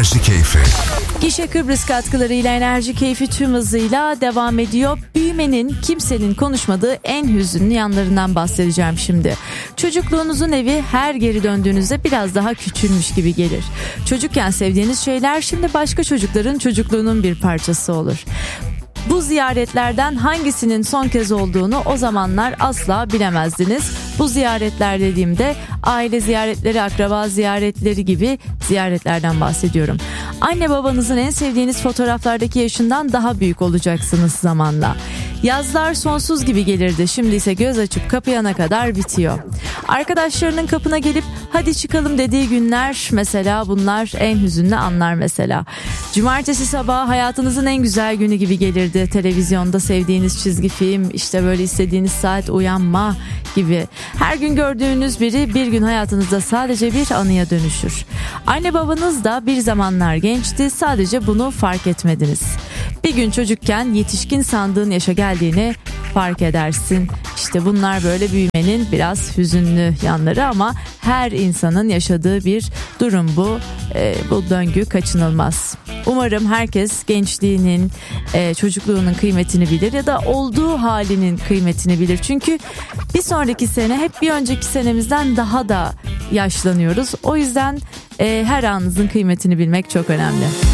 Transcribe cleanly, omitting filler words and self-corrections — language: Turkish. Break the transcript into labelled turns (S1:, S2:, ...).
S1: Enerji Keyfi.
S2: Gişe Kıbrıs katkılarıyla Enerji Keyfi tüm hızıyla devam ediyor. Büyümenin kimsenin konuşmadığı en hüzünlü yanlarından bahsedeceğim şimdi. Çocukluğunuzun evi her geri döndüğünüzde biraz daha küçülmüş gibi gelir. Çocukken sevdiğiniz şeyler şimdi başka çocukların çocukluğunun bir parçası olur. Bu ziyaretlerden hangisinin son kez olduğunu o zamanlar asla bilemezdiniz. Bu ziyaretler dediğimde aile ziyaretleri, akraba ziyaretleri gibi ziyaretlerden bahsediyorum. Anne babanızın en sevdiğiniz fotoğraflardaki yaşından daha büyük olacaksınız zamanla. Yazlar sonsuz gibi gelirdi. Şimdi ise göz açıp kapayana kadar bitiyor. Arkadaşlarının kapına gelip hadi çıkalım dediği günler mesela, bunlar en hüzünlü anlar mesela. Cumartesi sabahı hayatınızın en güzel günü gibi gelirdi. Televizyonda sevdiğiniz çizgi film, işte böyle istediğiniz saat uyanma gibi. Her gün gördüğünüz biri bir gün hayatınızda sadece bir anıya dönüşür. Anne babanız da bir zamanlar gençti, sadece bunu fark etmediniz. Bir gün çocukken yetişkin sandığın yaşa geldiğini fark edersin. İşte bunlar böyle büyümenin biraz hüzünlü yanları ama her insanın yaşadığı bir durum bu. Bu döngü kaçınılmaz. Umarım herkes gençliğinin, çocukluğunun kıymetini bilir ya da olduğu halinin kıymetini bilir. Çünkü bir sonraki sene hep bir önceki senemizden daha da yaşlanıyoruz. O yüzden her anınızın kıymetini bilmek çok önemli.